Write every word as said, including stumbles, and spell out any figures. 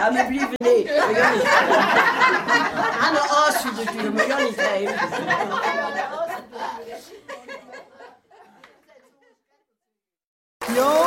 Ja, wir bleiben nicht. Wir gehen nicht. An der Arsch für die Tür, wir gehen nicht rein. Ja.